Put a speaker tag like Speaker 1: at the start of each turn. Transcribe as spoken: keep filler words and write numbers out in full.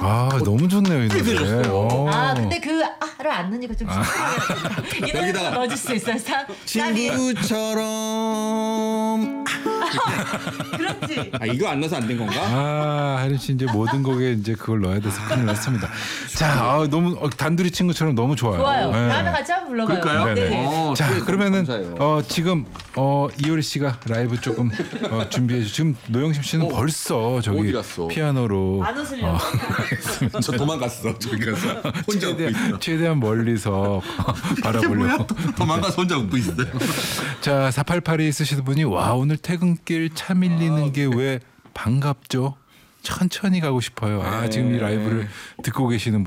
Speaker 1: 아 너무 좋네요 이 노래. 어.
Speaker 2: 아 근데 그 아를 안 넣으니까 좀 이 노래
Speaker 3: 여기다가
Speaker 2: 넣어줄 수 있어요. 사,
Speaker 3: 친구처럼.
Speaker 2: 그렇지.
Speaker 3: 아 이거 안 넣어서 안 된 건가?
Speaker 1: 아 하린 씨 이제 모든 곡에 이제 그걸 넣어야 돼서 큰일 났습니다. 자 아, 너무 어, 단둘이 친구처럼 너무 좋아요.
Speaker 2: 좋아요.
Speaker 1: 네.
Speaker 2: 다음에 같이 한번 불러봐요.
Speaker 3: 그럴까요?
Speaker 1: 네네.
Speaker 3: 어,
Speaker 1: 자
Speaker 3: 네,
Speaker 1: 그러면은
Speaker 3: 감사해요.
Speaker 1: 어, 지금 어, 이효리 씨가 라이브 조금 어, 준비해 주. 지금 노영심 씨는
Speaker 3: 어,
Speaker 1: 벌써
Speaker 3: 어디
Speaker 1: 저기
Speaker 3: 갔어?
Speaker 1: 피아노로
Speaker 2: 안 웃으려고.
Speaker 3: 저 도망갔어. 저기 가서 혼자 웃고 있어.
Speaker 1: 최대한, 최대한 멀리서 바라보려고.
Speaker 3: 도망가서 혼자 웃고 있어요.
Speaker 1: 자 사팔팔이 쓰시는 분이 와 오늘 퇴근길 차 밀리는 게 왜 반갑죠? 천천히 가고 싶어요. 아 지금 이 라이브를 듣고 계시는 분.